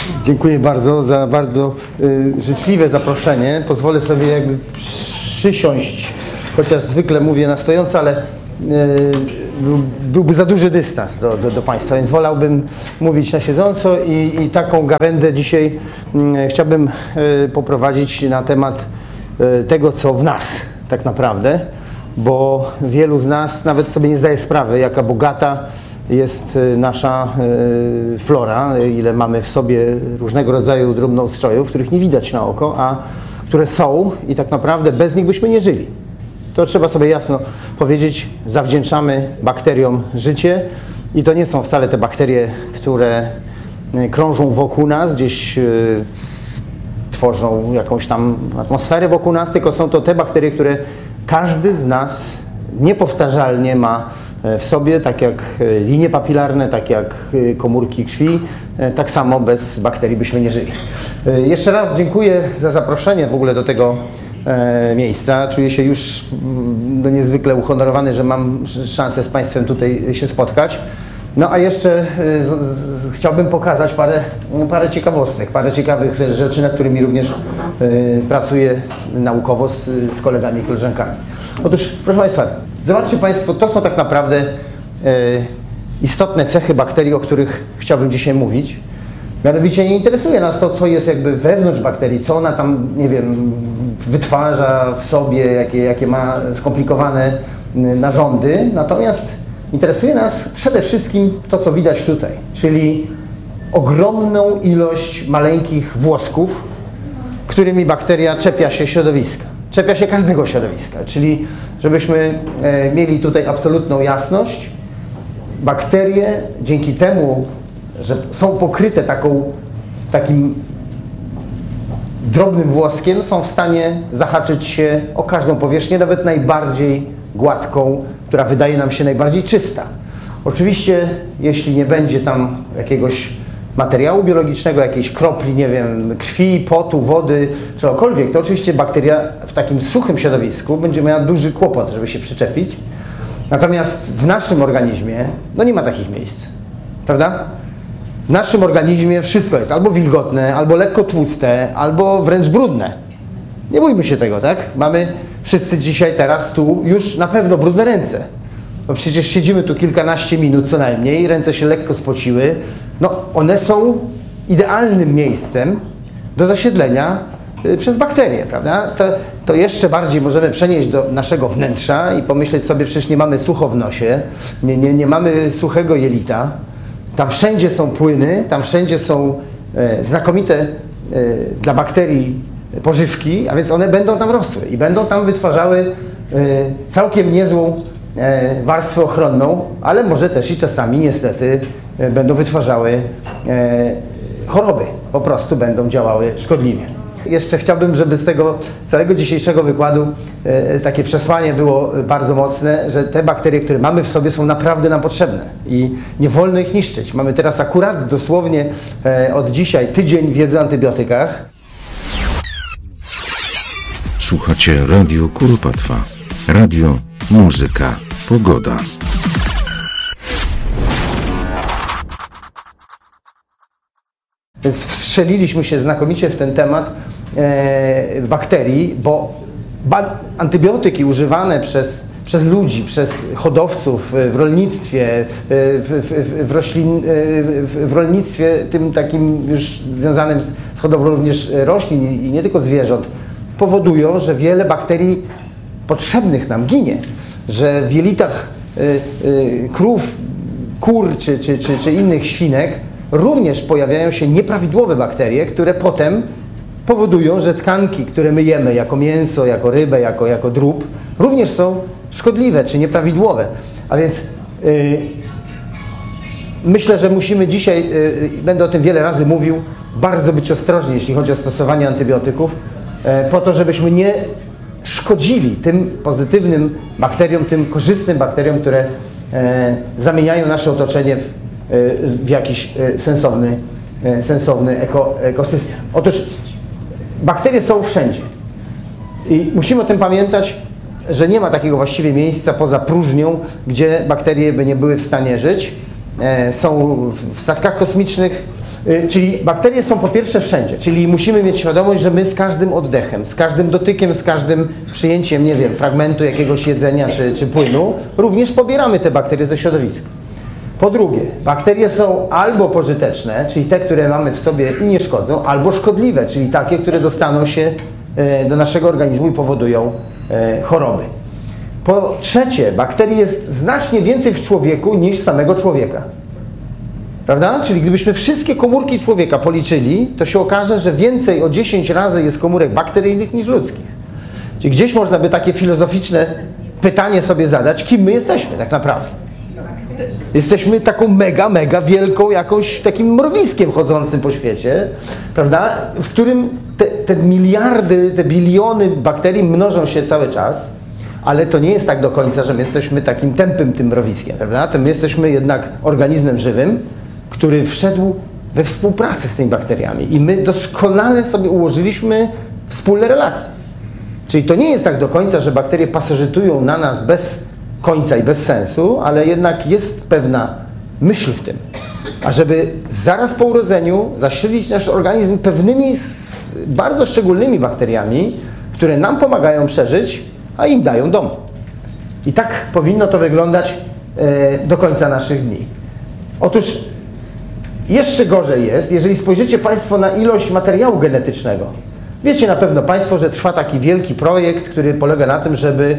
Dziękuję bardzo za bardzo życzliwe zaproszenie. Pozwolę sobie jakby przysiąść, chociaż zwykle mówię na stojąco, ale byłby za duży dystans do Państwa, więc wolałbym mówić na siedząco i taką gawędę dzisiaj chciałbym poprowadzić na temat tego, co w nas tak naprawdę, bo wielu z nas nawet sobie nie zdaje sprawy, jaka bogata jest nasza flora, ile mamy w sobie różnego rodzaju drobnoustrojów, których nie widać na oko, a które są i tak naprawdę bez nich byśmy nie żyli. To trzeba sobie jasno powiedzieć, zawdzięczamy bakteriom życie i to nie są wcale te bakterie, które krążą wokół nas, gdzieś tworzą jakąś tam atmosferę wokół nas, tylko są to te bakterie, które każdy z nas niepowtarzalnie ma w sobie, tak jak linie papilarne, tak jak komórki krwi, tak samo bez bakterii byśmy nie żyli. Jeszcze raz dziękuję za zaproszenie w ogóle do tego miejsca. Czuję się już niezwykle uhonorowany, że mam szansę z Państwem tutaj się spotkać. No a jeszcze chciałbym pokazać parę ciekawostek, parę ciekawych rzeczy, nad którymi również pracuję naukowo z kolegami i koleżankami. Otóż, proszę Państwa, zobaczcie Państwo, to są tak naprawdę istotne cechy bakterii, o których chciałbym dzisiaj mówić. Mianowicie nie interesuje nas to, co jest jakby wewnątrz bakterii, co ona tam, nie wiem, wytwarza w sobie, jakie ma skomplikowane narządy. Natomiast interesuje nas przede wszystkim to, co widać tutaj, czyli ogromną ilość maleńkich włosków, którymi bakteria czepia się środowiska. Czepia się każdego środowiska, czyli żebyśmy mieli tutaj absolutną jasność, bakterie dzięki temu, że są pokryte takim drobnym włoskiem, są w stanie zahaczyć się o każdą powierzchnię, nawet najbardziej gładką, która wydaje nam się najbardziej czysta. Oczywiście, jeśli nie będzie tam jakiegoś materiału biologicznego, jakiejś kropli, nie wiem, krwi, potu, wody, czegokolwiek, to oczywiście bakteria w takim suchym środowisku będzie miała duży kłopot, żeby się przyczepić. Natomiast w naszym organizmie, no nie ma takich miejsc, prawda? W naszym organizmie wszystko jest albo wilgotne, albo lekko tłuste, albo wręcz brudne. Nie bójmy się tego, tak? Mamy wszyscy dzisiaj, teraz tu już na pewno brudne ręce. Bo przecież siedzimy tu kilkanaście minut co najmniej, ręce się lekko spociły. No, one są idealnym miejscem do zasiedlenia przez bakterie, prawda? To jeszcze bardziej możemy przenieść do naszego wnętrza i pomyśleć sobie, przecież nie mamy sucho w nosie, nie mamy suchego jelita. Tam wszędzie są płyny, tam wszędzie są znakomite dla bakterii pożywki, a więc one będą tam rosły i będą tam wytwarzały całkiem niezłą warstwę ochronną, ale może też i czasami niestety będą wytwarzały choroby, po prostu będą działały szkodliwie. Jeszcze chciałbym, żeby z tego całego dzisiejszego wykładu takie przesłanie było bardzo mocne, że te bakterie, które mamy w sobie, są naprawdę nam potrzebne i nie wolno ich niszczyć. Mamy teraz akurat dosłownie od dzisiaj tydzień wiedzy o antybiotykach. Słuchacie Radio Kuropatwa. Radio, muzyka, pogoda. Więc wstrzeliliśmy się znakomicie w ten temat bakterii, bo antybiotyki używane przez ludzi, przez hodowców w rolnictwie, w rolnictwie tym takim już związanym z hodowlą również roślin i nie tylko zwierząt, powodują, że wiele bakterii potrzebnych nam ginie, że w jelitach krów, kur czy innych świnek również pojawiają się nieprawidłowe bakterie, które potem powodują, że tkanki, które my jemy jako mięso, jako rybę, jako drób, również są szkodliwe czy nieprawidłowe. A więc myślę, że musimy dzisiaj, będę o tym wiele razy mówił, bardzo być ostrożni, jeśli chodzi o stosowanie antybiotyków, po to, żebyśmy nie szkodzili tym pozytywnym bakteriom, tym korzystnym bakteriom, które zamieniają nasze otoczenie w jakiś sensowny ekosystem. Otóż bakterie są wszędzie i musimy o tym pamiętać, że nie ma takiego właściwie miejsca poza próżnią, gdzie bakterie by nie były w stanie żyć. Są w statkach kosmicznych, Czyli bakterie są po pierwsze wszędzie, czyli musimy mieć świadomość, że my z każdym oddechem, z każdym dotykiem, z każdym przyjęciem, nie wiem, fragmentu jakiegoś jedzenia czy płynu, również pobieramy te bakterie ze środowiska. Po drugie, bakterie są albo pożyteczne, czyli te, które mamy w sobie i nie szkodzą, albo szkodliwe, czyli takie, które dostaną się do naszego organizmu i powodują choroby. Po trzecie, bakterii jest znacznie więcej w człowieku niż samego człowieka. Prawda? Czyli gdybyśmy wszystkie komórki człowieka policzyli, to się okaże, że więcej o 10 razy jest komórek bakteryjnych niż ludzkich. Czyli gdzieś można by takie filozoficzne pytanie sobie zadać, kim my jesteśmy tak naprawdę. Jesteśmy taką mega wielką jakąś takim mrowiskiem chodzącym po świecie, prawda? W którym te miliardy, te biliony bakterii mnożą się cały czas, ale to nie jest tak do końca, że my jesteśmy takim tępym tym mrowiskiem, prawda? To my jesteśmy jednak organizmem żywym, który wszedł we współpracę z tymi bakteriami i my doskonale sobie ułożyliśmy wspólne relacje. Czyli to nie jest tak do końca, że bakterie pasożytują na nas bez końca i bez sensu, ale jednak jest pewna myśl w tym. A żeby zaraz po urodzeniu zasilić nasz organizm pewnymi bardzo szczególnymi bakteriami, które nam pomagają przeżyć, a im dają dom. I tak powinno to wyglądać do końca naszych dni. Otóż jeszcze gorzej jest, jeżeli spojrzycie Państwo na ilość materiału genetycznego. Wiecie na pewno Państwo, że trwa taki wielki projekt, który polega na tym, żeby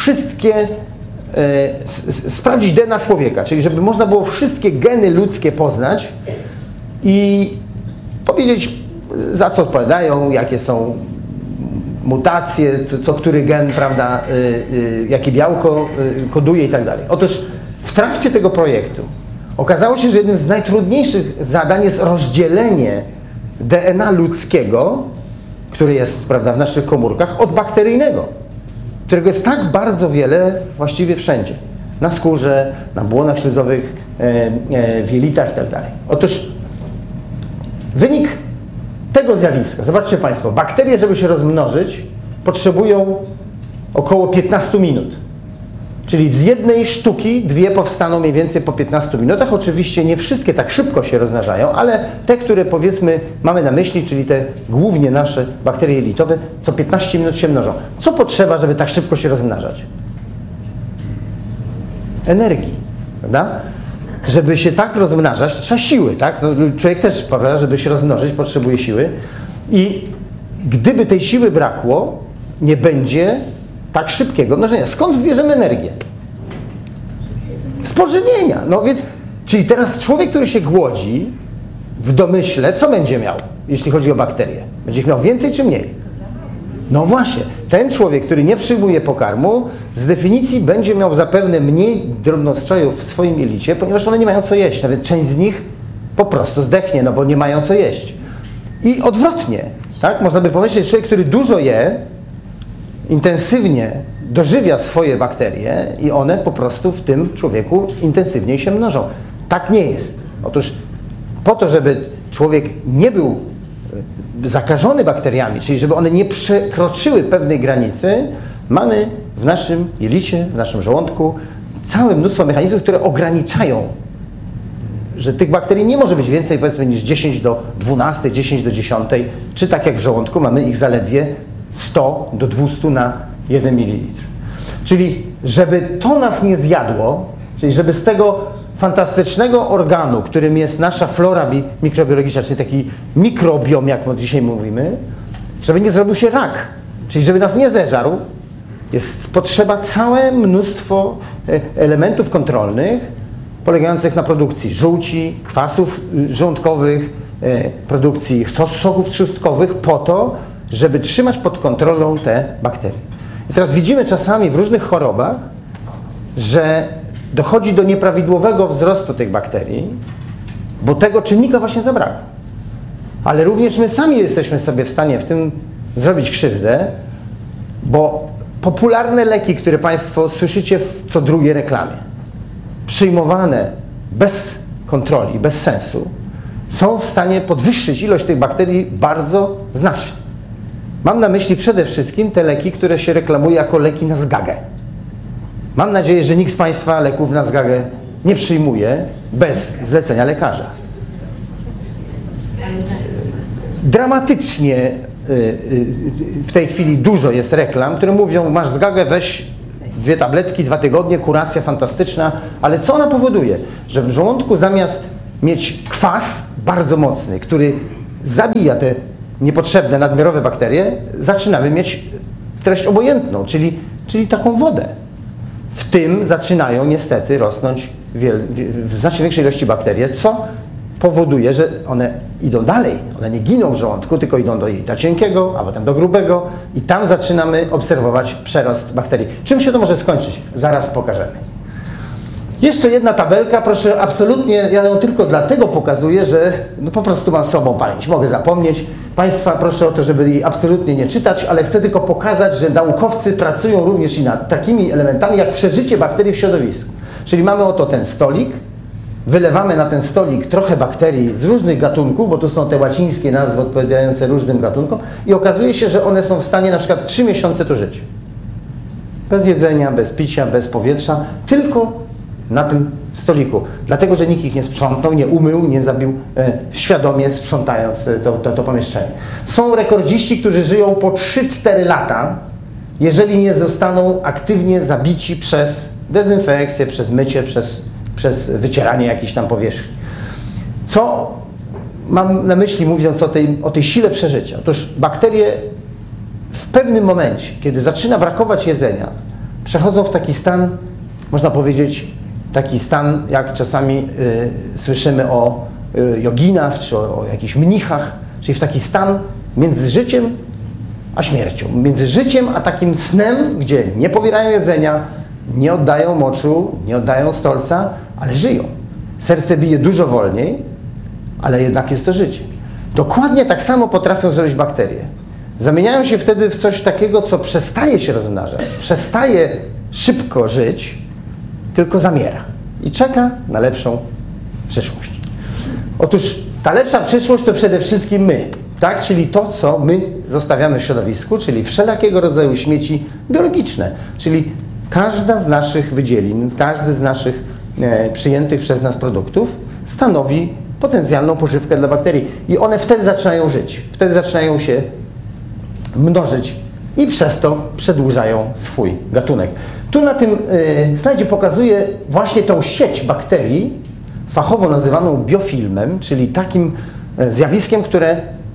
sprawdzić DNA człowieka, czyli żeby można było wszystkie geny ludzkie poznać i powiedzieć, za co odpowiadają, jakie są mutacje, co który gen, prawda, jakie białko koduje i tak dalej. Otóż w trakcie tego projektu okazało się, że jednym z najtrudniejszych zadań jest rozdzielenie DNA ludzkiego, który jest, prawda, w naszych komórkach, od bakteryjnego, którego jest tak bardzo wiele właściwie wszędzie. Na skórze, na błonach śluzowych, w jelitach i tak dalej. Otóż wynik tego zjawiska, zobaczcie Państwo, bakterie, żeby się rozmnożyć, potrzebują około 15 minut. Czyli z jednej sztuki dwie powstaną mniej więcej po 15 minutach. Oczywiście nie wszystkie tak szybko się rozmnażają, ale te, które powiedzmy mamy na myśli, czyli te głównie nasze bakterie jelitowe, co 15 minut się mnożą. Co potrzeba, żeby tak szybko się rozmnażać? Energii, prawda? Żeby się tak rozmnażać, to trzeba siły, tak? No, człowiek też, prawda, żeby się rozmnożyć, potrzebuje siły. I gdyby tej siły brakło, nie będzie tak szybkiego mnożenia. Skąd bierzemy energię? Z pożywienia. No więc, czyli teraz człowiek, który się głodzi, w domyśle, co będzie miał, jeśli chodzi o bakterie? Będzie ich miał więcej czy mniej? No właśnie, ten człowiek, który nie przyjmuje pokarmu, z definicji będzie miał zapewne mniej drobnostrojów w swoim jelicie, ponieważ one nie mają co jeść. Nawet część z nich po prostu zdechnie, no bo nie mają co jeść. I odwrotnie, tak? Można by pomyśleć, że człowiek, który dużo je, intensywnie dożywia swoje bakterie i one po prostu w tym człowieku intensywniej się mnożą. Tak nie jest. Otóż po to, żeby człowiek nie był zakażony bakteriami, czyli żeby one nie przekroczyły pewnej granicy, mamy w naszym jelicie, w naszym żołądku całe mnóstwo mechanizmów, które ograniczają, że tych bakterii nie może być więcej, powiedzmy, niż 10 do 12, 10 do 10, czy tak jak w żołądku mamy ich zaledwie 100 do 200 na 1 ml. Czyli żeby to nas nie zjadło, czyli żeby z tego fantastycznego organu, którym jest nasza flora mikrobiologiczna, czyli taki mikrobiom, jak my dzisiaj mówimy, żeby nie zrobił się rak, czyli żeby nas nie zeżarł, jest potrzeba całe mnóstwo elementów kontrolnych polegających na produkcji żółci, kwasów żołądkowych, produkcji soków trzustkowych po to, żeby trzymać pod kontrolą te bakterie. I teraz widzimy czasami w różnych chorobach, że dochodzi do nieprawidłowego wzrostu tych bakterii, bo tego czynnika właśnie zabrakło. Ale również my sami jesteśmy sobie w stanie w tym zrobić krzywdę, bo popularne leki, które Państwo słyszycie w co drugiej reklamie, przyjmowane bez kontroli, bez sensu, są w stanie podwyższyć ilość tych bakterii bardzo znacznie. Mam na myśli przede wszystkim te leki, które się reklamuje jako leki na zgagę. Mam nadzieję, że nikt z Państwa leków na zgagę nie przyjmuje bez zlecenia lekarza. Dramatycznie w tej chwili dużo jest reklam, które mówią, masz zgagę, weź 2 tabletki, 2 tygodnie, kuracja fantastyczna, ale co ona powoduje? Że w żołądku zamiast mieć kwas bardzo mocny, który zabija te niepotrzebne, nadmiarowe bakterie, zaczynamy mieć treść obojętną, czyli taką wodę. W tym zaczynają niestety rosnąć w znacznie większej ilości bakterie, co powoduje, że one idą dalej. One nie giną w żołądku, tylko idą do jelita cienkiego, a potem do grubego i tam zaczynamy obserwować przerost bakterii. Czym się to może skończyć? Zaraz pokażemy. Jeszcze jedna tabelka, proszę, absolutnie, ja ją tylko dlatego pokazuję, że no po prostu mam z sobą pamięć, mogę zapomnieć. Państwa proszę o to, żeby jej absolutnie nie czytać, ale chcę tylko pokazać, że naukowcy pracują również i nad takimi elementami jak przeżycie bakterii w środowisku. Czyli mamy oto ten stolik, wylewamy na ten stolik trochę bakterii z różnych gatunków, bo tu są te łacińskie nazwy odpowiadające różnym gatunkom i okazuje się, że one są w stanie na przykład 3 miesiące tu żyć. Bez jedzenia, bez picia, bez powietrza, tylko na tym stoliku. Dlatego, że nikt ich nie sprzątnął, nie umył, nie zabił, świadomie sprzątając to pomieszczenie. Są rekordziści, którzy żyją po 3-4 lata, jeżeli nie zostaną aktywnie zabici przez dezynfekcję, przez mycie, przez wycieranie jakichś tam powierzchni. Co mam na myśli, mówiąc o tej sile przeżycia? Otóż bakterie w pewnym momencie, kiedy zaczyna brakować jedzenia, przechodzą w taki stan, można powiedzieć, taki stan, jak czasami słyszymy o joginach, czy o jakichś mnichach, czyli w taki stan między życiem a śmiercią. Między życiem a takim snem, gdzie nie pobierają jedzenia, nie oddają moczu, nie oddają stolca, ale żyją. Serce bije dużo wolniej, ale jednak jest to życie. Dokładnie tak samo potrafią zrobić bakterie. Zamieniają się wtedy w coś takiego, co przestaje się rozmnażać, przestaje szybko żyć, tylko zamiera i czeka na lepszą przyszłość. Otóż ta lepsza przyszłość to przede wszystkim my, tak? Czyli to, co my zostawiamy w środowisku, czyli wszelakiego rodzaju śmieci biologiczne, czyli każda z naszych wydzielin, każdy z naszych przyjętych przez nas produktów stanowi potencjalną pożywkę dla bakterii i one wtedy zaczynają żyć, wtedy zaczynają się mnożyć i przez to przedłużają swój gatunek. Tu na tym slajdzie pokazuję właśnie tą sieć bakterii, fachowo nazywaną biofilmem, czyli takim zjawiskiem, które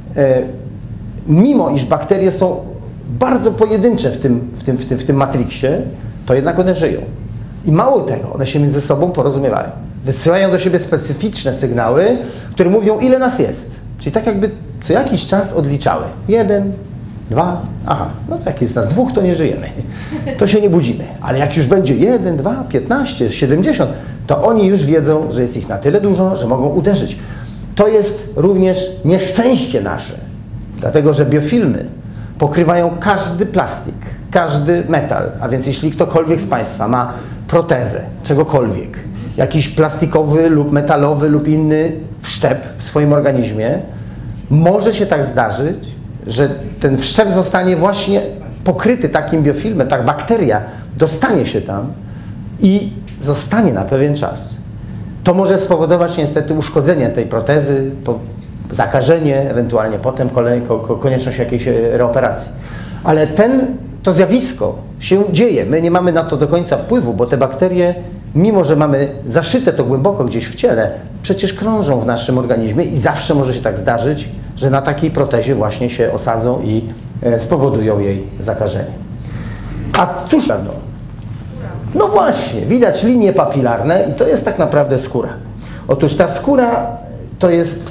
mimo iż bakterie są bardzo pojedyncze w tym matriksie, to jednak one żyją. I mało tego, one się między sobą porozumiewają. Wysyłają do siebie specyficzne sygnały, które mówią, ile nas jest. Czyli tak jakby co jakiś czas odliczały. 1, 2, aha, no to jak jest nas 2, to nie żyjemy. To się nie budzimy. Ale jak już będzie 1, 2, 15, 70, to oni już wiedzą, że jest ich na tyle dużo, że mogą uderzyć. To jest również nieszczęście nasze. Dlatego, że biofilmy pokrywają każdy plastik, każdy metal. A więc jeśli ktokolwiek z Państwa ma protezę, czegokolwiek, jakiś plastikowy lub metalowy lub inny wszczep w swoim organizmie, może się tak zdarzyć, że ten wszczep zostanie właśnie pokryty takim biofilmem, tak bakteria dostanie się tam i zostanie na pewien czas. To może spowodować niestety uszkodzenie tej protezy, zakażenie, ewentualnie potem konieczność jakiejś reoperacji. Ale to zjawisko się dzieje. My nie mamy na to do końca wpływu, bo te bakterie, mimo że mamy zaszyte to głęboko gdzieś w ciele, przecież krążą w naszym organizmie i zawsze może się tak zdarzyć, że na takiej protezie właśnie się osadzą i spowodują jej zakażenie. A tuż no właśnie, widać linie papilarne i to jest tak naprawdę skóra. Otóż ta skóra to jest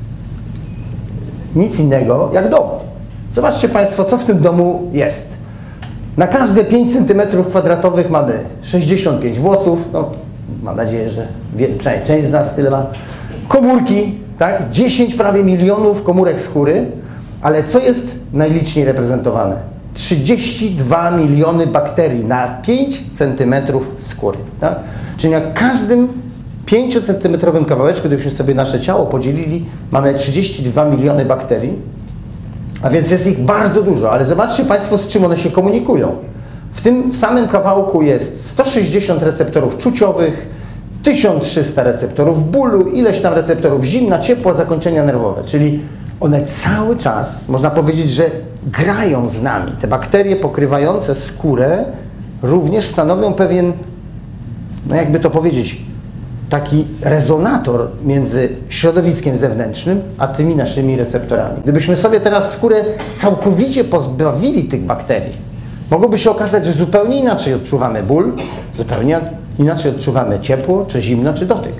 nic innego jak dom. Zobaczcie Państwo, co w tym domu jest. Na każde 5 cm² mamy 65 włosów, no mam nadzieję, że przynajmniej część z nas tyle ma. Komórki, tak? 10 prawie milionów komórek skóry, ale co jest najliczniej reprezentowane? 32 miliony bakterii na 5 cm skóry. Tak? Czyli na każdym 5-centymetrowym kawałeczku, gdybyśmy sobie nasze ciało podzielili, mamy 32 miliony bakterii, a więc jest ich bardzo dużo, ale zobaczcie Państwo, z czym one się komunikują. W tym samym kawałku jest 160 receptorów czuciowych, 1300 receptorów bólu, ileś tam receptorów zimna, ciepła, zakończenia nerwowe, czyli one cały czas, można powiedzieć, że grają z nami. Te bakterie pokrywające skórę również stanowią pewien, no jakby to powiedzieć, taki rezonator między środowiskiem zewnętrznym, a tymi naszymi receptorami. Gdybyśmy sobie teraz skórę całkowicie pozbawili tych bakterii, mogłoby się okazać, że zupełnie inaczej odczuwamy ból, zupełnie inaczej odczuwamy ciepło, czy zimno, czy dotyk.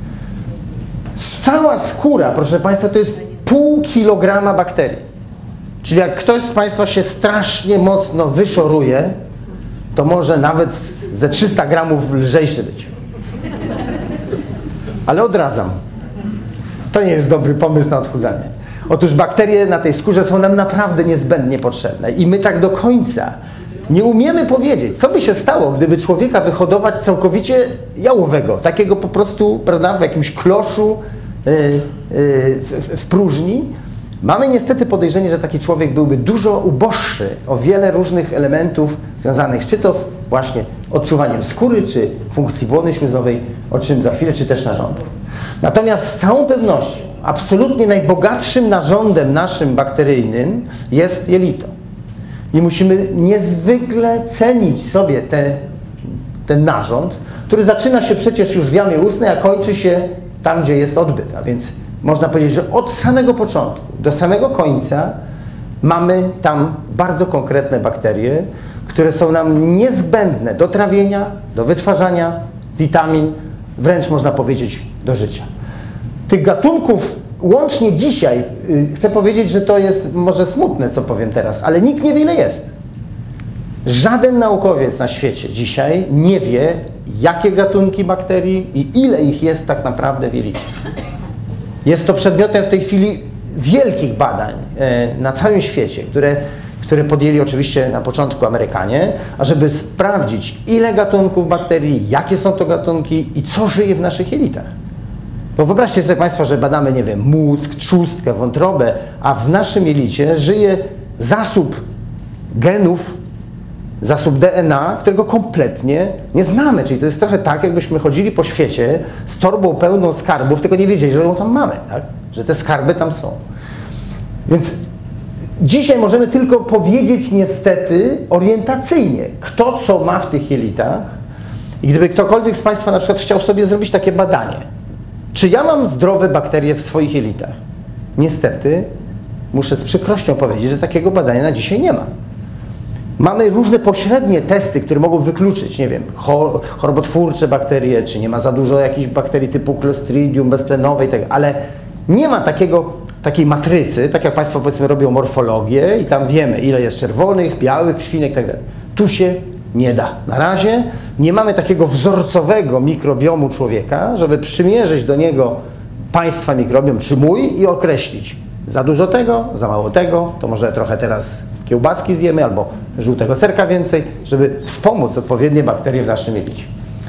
Cała skóra, proszę Państwa, to jest pół kilograma bakterii. Czyli jak ktoś z Państwa się strasznie mocno wyszoruje, to może nawet ze 300 gramów lżejszy być. Ale odradzam. To nie jest dobry pomysł na odchudzanie. Otóż bakterie na tej skórze są nam naprawdę niezbędnie potrzebne i my tak do końca nie umiemy powiedzieć, co by się stało, gdyby człowieka wyhodować całkowicie jałowego, takiego po prostu, prawda, w jakimś kloszu, w próżni. Mamy niestety podejrzenie, że taki człowiek byłby dużo uboższy o wiele różnych elementów związanych czy to z właśnie odczuwaniem skóry, czy funkcji błony śluzowej, o czym za chwilę, czy też narządów. Natomiast z całą pewnością absolutnie najbogatszym narządem naszym bakteryjnym jest jelito. I musimy niezwykle cenić sobie ten narząd, który zaczyna się przecież już w jamie ustnej, a kończy się tam, gdzie jest odbyt. A więc można powiedzieć, że od samego początku do samego końca mamy tam bardzo konkretne bakterie, które są nam niezbędne do trawienia, do wytwarzania witamin, wręcz można powiedzieć do życia. Tych gatunków łącznie dzisiaj, chcę powiedzieć, że to jest może smutne, co powiem teraz, ale nikt nie wie, ile jest. Żaden naukowiec na świecie dzisiaj nie wie, jakie gatunki bakterii i ile ich jest tak naprawdę w jelicie. Jest to przedmiotem w tej chwili wielkich badań na całym świecie, które podjęli oczywiście na początku Amerykanie, ażeby sprawdzić, ile gatunków bakterii, jakie są to gatunki i co żyje w naszych jelitach. Bo wyobraźcie sobie Państwo, że badamy, nie wiem, mózg, trzustkę, wątrobę, a w naszym jelicie żyje zasób genów, zasób DNA, którego kompletnie nie znamy. Czyli to jest trochę tak, jakbyśmy chodzili po świecie z torbą pełną skarbów, tylko nie wiedzieli, że ją tam mamy, tak? Że te skarby tam są. Więc dzisiaj możemy tylko powiedzieć niestety orientacyjnie, kto co ma w tych jelitach. I gdyby ktokolwiek z Państwa na przykład chciał sobie zrobić takie badanie, czy ja mam zdrowe bakterie w swoich jelitach? Niestety, muszę z przykrością powiedzieć, że takiego badania na dzisiaj nie ma. Mamy różne pośrednie testy, które mogą wykluczyć, nie wiem, chorobotwórcze bakterie, czy nie ma za dużo jakichś bakterii typu Clostridium beztlenowej, tak, ale nie ma takiej matrycy, tak jak Państwo powiedzmy robią morfologię i tam wiemy, ile jest czerwonych, białych krwinek i tak dalej. Tu się nie da. Na razie nie mamy takiego wzorcowego mikrobiomu człowieka, żeby przymierzyć do niego Państwa mikrobiom, czy mój, i określić za dużo tego, za mało tego, to może trochę teraz kiełbaski zjemy albo żółtego serka więcej, żeby wspomóc odpowiednie bakterie w naszym jelicie.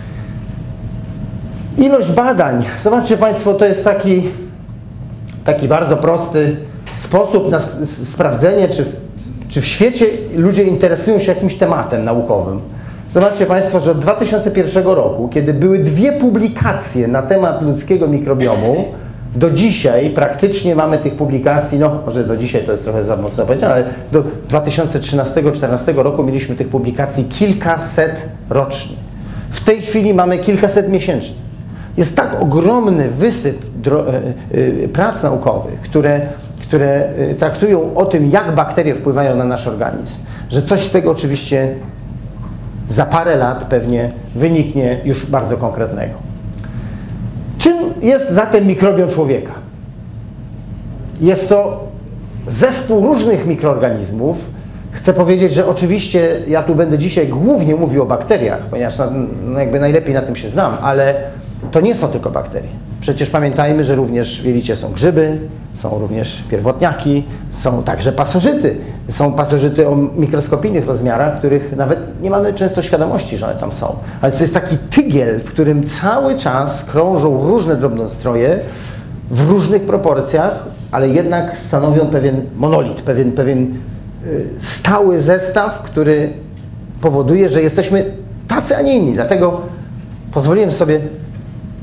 Ilość badań, zobaczcie Państwo, to jest taki bardzo prosty sposób na sprawdzenie, czy w świecie ludzie interesują się jakimś tematem naukowym. Zobaczcie Państwo, że od 2001 roku, kiedy były 2 publikacje na temat ludzkiego mikrobiomu, do dzisiaj praktycznie mamy tych publikacji, no może do dzisiaj to jest trochę za mocno powiedziane, ale do 2013-2014 roku mieliśmy tych publikacji kilkaset rocznie. W tej chwili mamy kilkaset miesięcznie. Jest tak ogromny wysyp prac naukowych, które traktują o tym, jak bakterie wpływają na nasz organizm, że coś z tego oczywiście za parę lat pewnie wyniknie już bardzo konkretnego. Czym jest zatem mikrobiom człowieka? Jest to zespół różnych mikroorganizmów. Chcę powiedzieć, że oczywiście ja tu będę dzisiaj głównie mówił o bakteriach, ponieważ jakby najlepiej na tym się znam, ale to nie są tylko bakterie. Przecież pamiętajmy, że również w jelicie są grzyby, są również pierwotniaki, są także pasożyty. Są pasożyty o mikroskopijnych rozmiarach, których nawet nie mamy często świadomości, że one tam są. Ale to jest taki tygiel, w którym cały czas krążą różne drobnostroje w różnych proporcjach, ale jednak stanowią pewien monolit, pewien stały zestaw, który powoduje, że jesteśmy tacy, a nie inni. Dlatego pozwoliłem sobie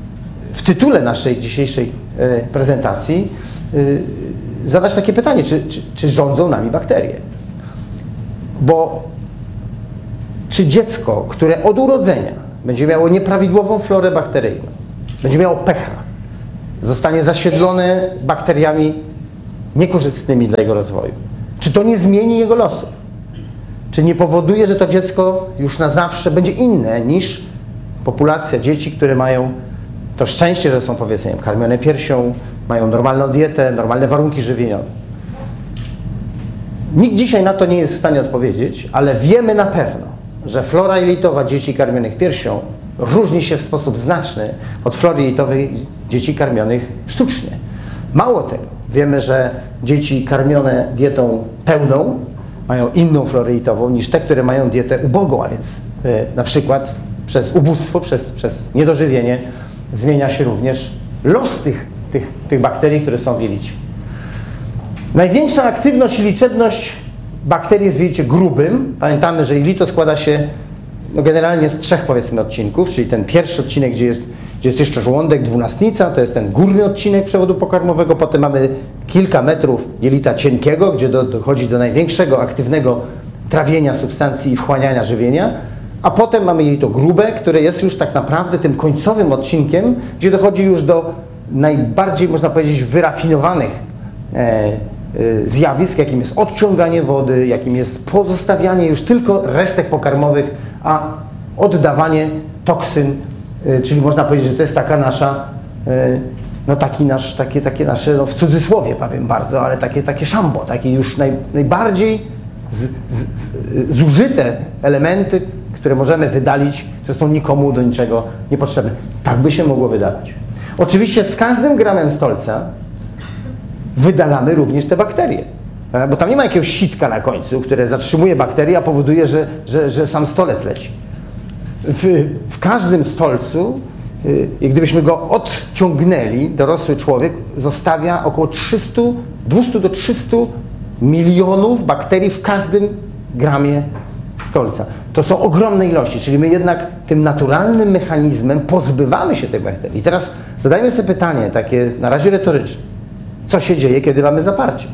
w tytule naszej dzisiejszej prezentacji zadać takie pytanie, czy rządzą nami bakterie? Bo czy dziecko, które od urodzenia będzie miało nieprawidłową florę bakteryjną, będzie miało pecha, zostanie zasiedlone bakteriami niekorzystnymi dla jego rozwoju, czy to nie zmieni jego losów? Czy nie powoduje, że to dziecko już na zawsze będzie inne niż populacja dzieci, które mają to szczęście, że są, powiedzmy, karmione piersią, mają normalną dietę, normalne warunki żywieniowe? Nikt dzisiaj na to nie jest w stanie odpowiedzieć, ale wiemy na pewno, że flora jelitowa dzieci karmionych piersią różni się w sposób znaczny od flory jelitowej dzieci karmionych sztucznie. Mało tego, wiemy, że dzieci karmione dietą pełną mają inną florę jelitową niż te, które mają dietę ubogą, a więc na przykład przez ubóstwo, przez niedożywienie zmienia się również los tych bakterii, które są w jelicie. Największa aktywność i liczebność bakterii jest w jelicie grubym. Pamiętamy, że jelito składa się generalnie z 3, powiedzmy, odcinków, czyli ten pierwszy odcinek, gdzie jest jeszcze żołądek, dwunastnica, to jest ten górny odcinek przewodu pokarmowego, potem mamy kilka metrów jelita cienkiego, gdzie dochodzi do największego aktywnego trawienia substancji i wchłaniania żywienia, a potem mamy jelito grube, które jest już tak naprawdę tym końcowym odcinkiem, gdzie dochodzi już do najbardziej, można powiedzieć, wyrafinowanych zjawisk, jakim jest odciąganie wody, jakim jest pozostawianie już tylko resztek pokarmowych, a oddawanie toksyn, czyli można powiedzieć, że to jest taka nasza, no takie nasze, no w cudzysłowie powiem bardzo, ale takie szambo, takie już najbardziej zużyte elementy, które możemy wydalić, które są nikomu do niczego niepotrzebne. Tak by się mogło wydawać. Oczywiście z każdym gramem stolca wydalamy również te bakterie, bo tam nie ma jakiegoś sitka na końcu, które zatrzymuje bakterie, a powoduje, że sam stolec leci. W każdym stolcu, gdybyśmy go odciągnęli, dorosły człowiek zostawia około 200 do 300 milionów bakterii w każdym gramie stolca. To są ogromne ilości, czyli my jednak tym naturalnym mechanizmem pozbywamy się tych bakterii. I teraz zadajmy sobie pytanie, takie na razie retoryczne. Co się dzieje, kiedy mamy zaparcie?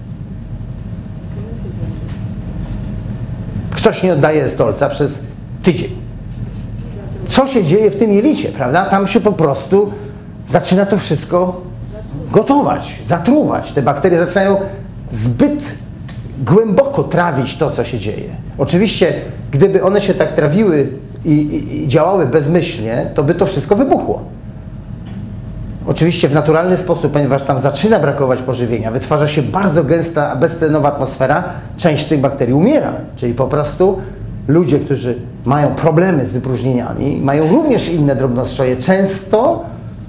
Ktoś nie oddaje stolca przez tydzień. Co się dzieje w tym jelicie, prawda? Tam się po prostu zaczyna to wszystko gotować, zatruwać. Te bakterie zaczynają zbyt głęboko trawić to, co się dzieje. Oczywiście, gdyby one się tak trawiły i działały bezmyślnie, to by to wszystko wybuchło. Oczywiście w naturalny sposób, ponieważ tam zaczyna brakować pożywienia, wytwarza się bardzo gęsta, beztlenowa atmosfera, część tych bakterii umiera. Czyli po prostu ludzie, którzy mają problemy z wypróżnieniami, mają również inne drobnoustroje. Często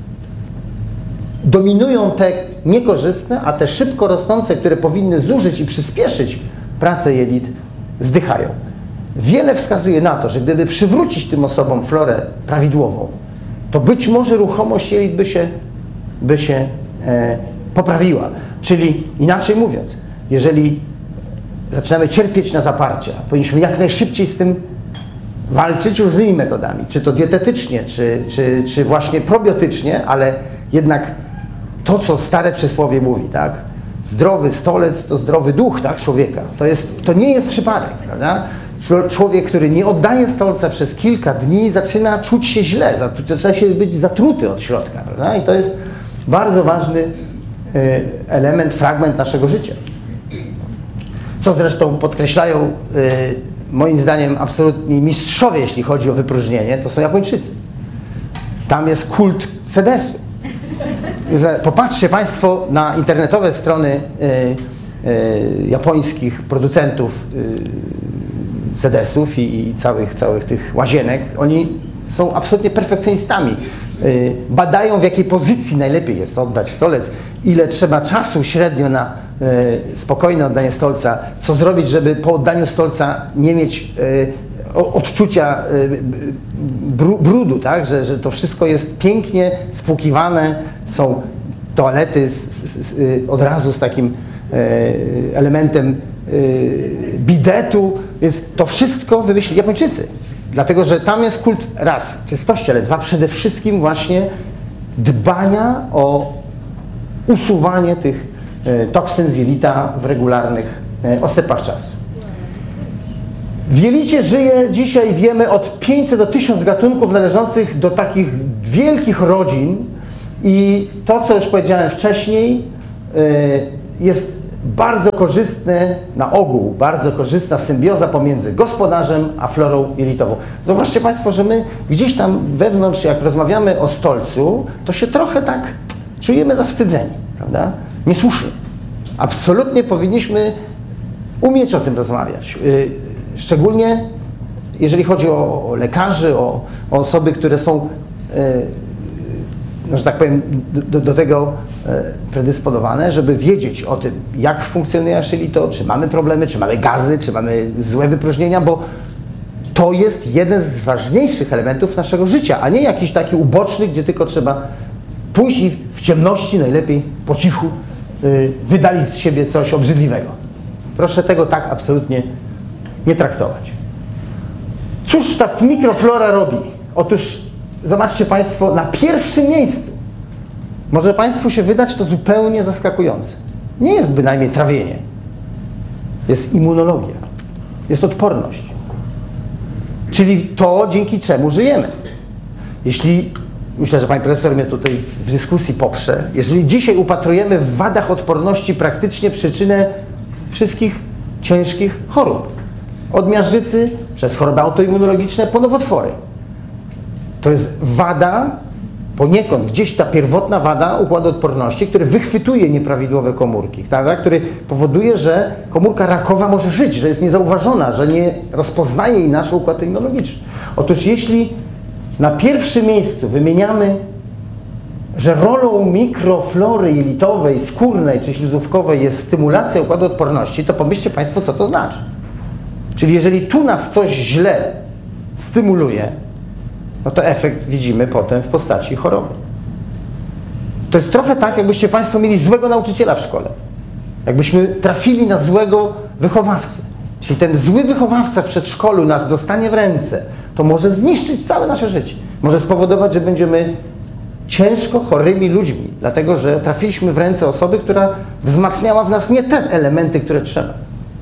dominują te niekorzystne, a te szybko rosnące, które powinny zużyć i przyspieszyć pracę jelit, zdychają. Wiele wskazuje na to, że gdyby przywrócić tym osobom florę prawidłową, to być może ruchomość jelit by się poprawiła. Czyli inaczej mówiąc, jeżeli zaczynamy cierpieć na zaparcia, powinniśmy jak najszybciej z tym walczyć różnymi metodami, czy to dietetycznie, czy właśnie probiotycznie, ale jednak to, co stare przysłowie mówi, tak? Zdrowy stolec to zdrowy duch, tak, człowieka. To nie jest przypadek, prawda? Człowiek, który nie oddaje stolca przez kilka dni, zaczyna czuć się źle, zaczyna się być zatruty od środka, prawda? I to jest bardzo ważny element, fragment naszego życia. Co zresztą podkreślają, moim zdaniem, absolutni mistrzowie, jeśli chodzi o wypróżnienie, to są Japończycy. Tam jest kult sedesu. Popatrzcie Państwo na internetowe strony japońskich producentów sedesów i całych tych łazienek. Oni są absolutnie perfekcjonistami. Badają, w jakiej pozycji najlepiej jest oddać stolec, ile trzeba czasu średnio na spokojne oddanie stolca, co zrobić, żeby po oddaniu stolca nie mieć odczucia brudu, tak? Że to wszystko jest pięknie spłukiwane, są toalety od razu z takim elementem bidetu, więc to wszystko wymyślili Japończycy. Dlatego, że tam jest kult raz czystości, ale dwa przede wszystkim właśnie dbania o usuwanie tych toksyn z jelita w regularnych oscypach czasu. W jelicie żyje dzisiaj, wiemy, od 500 do 1000 gatunków należących do takich wielkich rodzin i to, co już powiedziałem wcześniej, jest bardzo korzystne, na ogół bardzo korzystna symbioza pomiędzy gospodarzem a florą jelitową. Zauważcie Państwo, że my gdzieś tam wewnątrz, jak rozmawiamy o stolcu, to się trochę tak czujemy zawstydzeni, prawda? Niesłusznie. Absolutnie powinniśmy umieć o tym rozmawiać. Szczególnie jeżeli chodzi o lekarzy, o osoby, które są, no, że tak powiem, do tego predysponowane, żeby wiedzieć o tym, jak funkcjonuje nasze jelito, czy mamy problemy, czy mamy gazy, czy mamy złe wypróżnienia, bo to jest jeden z ważniejszych elementów naszego życia, a nie jakiś taki uboczny, gdzie tylko trzeba pójść i w ciemności, najlepiej po cichu, wydalić z siebie coś obrzydliwego. Proszę tego tak absolutnie nie traktować. Cóż ta mikroflora robi? Otóż zobaczcie Państwo, na pierwszym miejscu może Państwu się wydać to zupełnie zaskakujące. Nie jest bynajmniej trawienie. Jest immunologia. Jest odporność. Czyli to, dzięki czemu żyjemy. Jeśli, myślę, że Pani Profesor mnie tutaj w dyskusji poprze, jeżeli dzisiaj upatrujemy w wadach odporności praktycznie przyczynę wszystkich ciężkich chorób. Od miażdżycy, przez choroby autoimmunologiczne, po nowotwory. To jest wada, poniekąd gdzieś ta pierwotna wada układu odporności, który wychwytuje nieprawidłowe komórki, tak? Który powoduje, że komórka rakowa może żyć, że jest niezauważona, że nie rozpoznaje jej nasz układ immunologiczny. Otóż jeśli na pierwszym miejscu wymieniamy, że rolą mikroflory jelitowej, skórnej czy śluzówkowej jest stymulacja układu odporności, to pomyślcie Państwo, co to znaczy. Czyli jeżeli tu nas coś źle stymuluje, no to efekt widzimy potem w postaci choroby. To jest trochę tak, jakbyście Państwo mieli złego nauczyciela w szkole. Jakbyśmy trafili na złego wychowawcę. Jeśli ten zły wychowawca w przedszkolu nas dostanie w ręce, to może zniszczyć całe nasze życie. Może spowodować, że będziemy ciężko chorymi ludźmi, dlatego że trafiliśmy w ręce osoby, która wzmacniała w nas nie te elementy, które trzeba.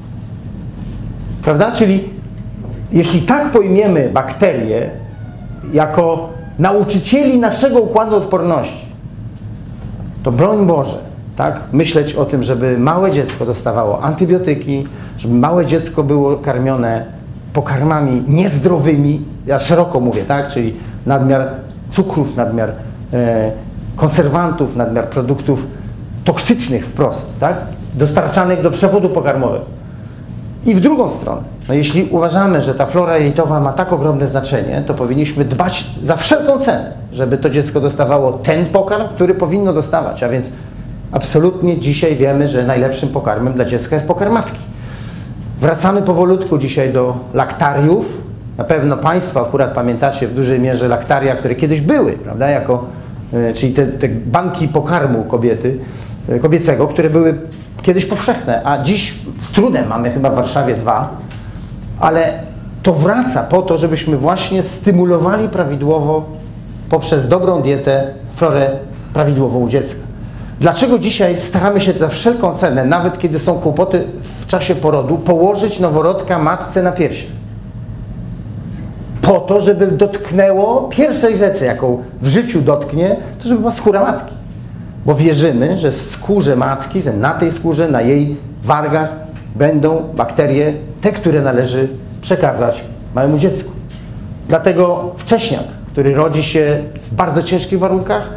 Prawda? Czyli jeśli tak pojmiemy bakterie jako nauczycieli naszego układu odporności, to broń Boże, tak, myśleć o tym, żeby małe dziecko dostawało antybiotyki, żeby małe dziecko było karmione pokarmami niezdrowymi, ja szeroko mówię, tak, czyli nadmiar cukrów, nadmiar konserwantów, nadmiar produktów toksycznych wprost, tak, dostarczanych do przewodu pokarmowego. I w drugą stronę, no jeśli uważamy, że ta flora jelitowa ma tak ogromne znaczenie, to powinniśmy dbać za wszelką cenę, żeby to dziecko dostawało ten pokarm, który powinno dostawać, a więc absolutnie dzisiaj wiemy, że najlepszym pokarmem dla dziecka jest pokarm matki. Wracamy powolutku dzisiaj do laktariów. Na pewno Państwo akurat pamiętacie w dużej mierze laktaria, które kiedyś były, prawda, czyli te banki pokarmu kobiecego, które były kiedyś powszechne, a dziś z trudem mamy chyba w Warszawie 2, ale to wraca po to, żebyśmy właśnie stymulowali prawidłowo poprzez dobrą dietę florę prawidłową u dziecka. Dlaczego dzisiaj staramy się za wszelką cenę, nawet kiedy są kłopoty w czasie porodu, położyć noworodka matce na piersi? Po to, żeby dotknęło pierwszej rzeczy, jaką w życiu dotknie, to żeby była skóra matki. Bo wierzymy, że w skórze matki, że na tej skórze, na jej wargach będą bakterie, te, które należy przekazać małemu dziecku. Dlatego wcześniak, który rodzi się w bardzo ciężkich warunkach,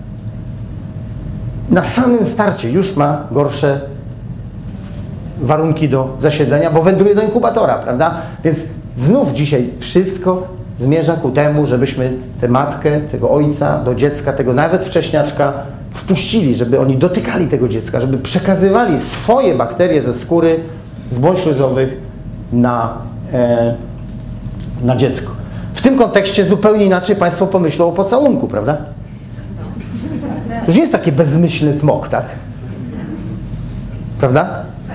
na samym starcie już ma gorsze warunki do zasiedlenia, bo wędruje do inkubatora, prawda? Więc znów dzisiaj wszystko zmierza ku temu, żebyśmy tę matkę, tego ojca do dziecka, tego nawet wcześniaczka wpuścili, żeby oni dotykali tego dziecka, żeby przekazywali swoje bakterie ze skóry, z błon śluzowych na dziecko. W tym kontekście zupełnie inaczej Państwo pomyślą o pocałunku, prawda? Już nie jest taki bezmyślny smok, tak? Prawda?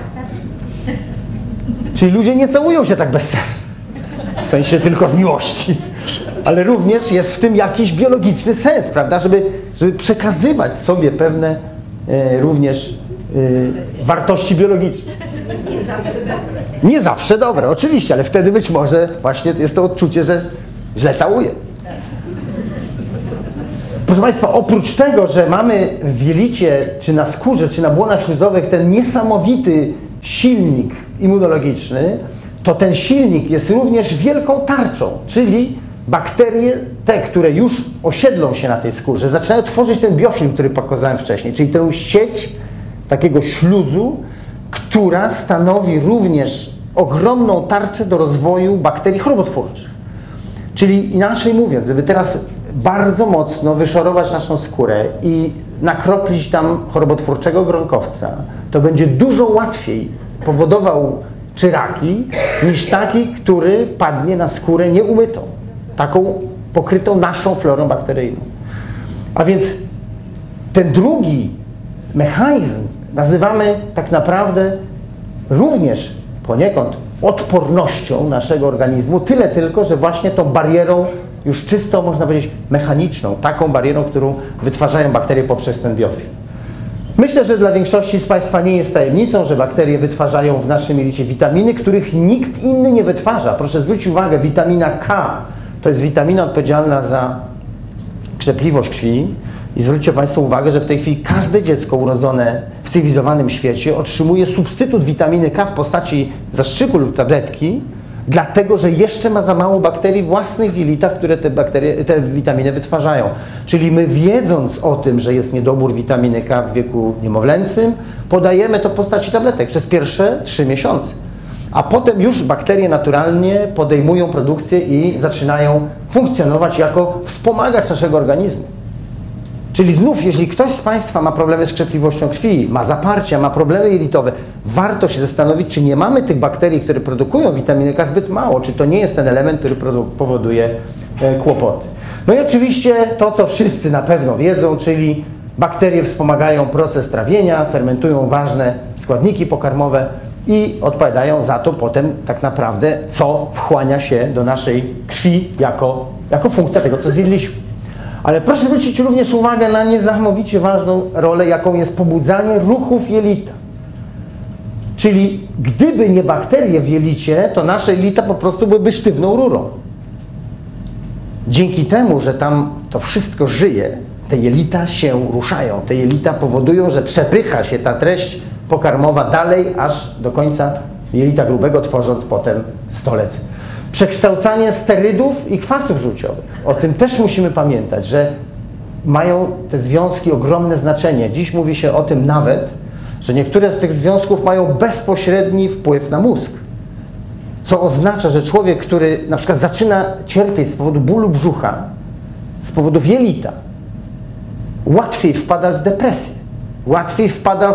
Czyli ludzie nie całują się tak bez sensu. W sensie tylko z miłości. Ale również jest w tym jakiś biologiczny sens, prawda? żeby przekazywać sobie pewne również wartości biologiczne. Nie zawsze dobre. Nie zawsze dobre, oczywiście, ale wtedy być może właśnie jest to odczucie, że źle całuję. Proszę Państwa, oprócz tego, że mamy w jelicie, czy na skórze, czy na błonach śluzowych ten niesamowity silnik immunologiczny, to ten silnik jest również wielką tarczą, czyli bakterie, te, które już osiedlą się na tej skórze, zaczynają tworzyć ten biofilm, który pokazałem wcześniej, czyli tę sieć takiego śluzu, która stanowi również ogromną tarczę do rozwoju bakterii chorobotwórczych. Czyli inaczej mówiąc, gdyby teraz bardzo mocno wyszorować naszą skórę i nakroplić tam chorobotwórczego gronkowca, to będzie dużo łatwiej powodował czy raki, niż taki, który padnie na skórę nieumytą, taką pokrytą naszą florą bakteryjną. A więc ten drugi mechanizm nazywamy tak naprawdę również poniekąd odpornością naszego organizmu, tyle tylko, że właśnie tą barierą już czysto, można powiedzieć, mechaniczną, taką barierą, którą wytwarzają bakterie poprzez ten biofilm. Myślę, że dla większości z Państwa nie jest tajemnicą, że bakterie wytwarzają w naszym jelicie witaminy, których nikt inny nie wytwarza. Proszę zwrócić uwagę, witamina K to jest witamina odpowiedzialna za krzepliwość krwi. I zwróćcie Państwo uwagę, że w tej chwili każde dziecko urodzone w cywilizowanym świecie otrzymuje substytut witaminy K w postaci zastrzyku lub tabletki, dlatego że jeszcze ma za mało bakterii własnych w jelitach, które te witaminy wytwarzają. Czyli my, wiedząc o tym, że jest niedobór witaminy K w wieku niemowlęcym, podajemy to w postaci tabletek przez pierwsze 3 miesiące. A potem już bakterie naturalnie podejmują produkcję i zaczynają funkcjonować jako wspomagacz naszego organizmu. Czyli znów, jeżeli ktoś z Państwa ma problemy z krzepliwością krwi, ma zaparcia, ma problemy jelitowe, warto się zastanowić, czy nie mamy tych bakterii, które produkują witaminę K zbyt mało, czy to nie jest ten element, który powoduje kłopoty. No i oczywiście to, co wszyscy na pewno wiedzą, czyli bakterie wspomagają proces trawienia, fermentują ważne składniki pokarmowe i odpowiadają za to potem tak naprawdę, co wchłania się do naszej krwi jako funkcja tego, co zjedliśmy. Ale proszę zwrócić również uwagę na niesamowicie ważną rolę, jaką jest pobudzanie ruchów jelita. Czyli gdyby nie bakterie w jelicie, to nasze jelita po prostu byłyby sztywną rurą. Dzięki temu, że tam to wszystko żyje, te jelita się ruszają. Te jelita powodują, że przepycha się ta treść pokarmowa dalej, aż do końca jelita grubego, tworząc potem stolec. Przekształcanie sterydów i kwasów żółciowych. O tym też musimy pamiętać, że mają te związki ogromne znaczenie. Dziś mówi się o tym nawet, że niektóre z tych związków mają bezpośredni wpływ na mózg. Co oznacza, że człowiek, który na przykład zaczyna cierpieć z powodu bólu brzucha, z powodu jelita, łatwiej wpada w depresję, łatwiej wpada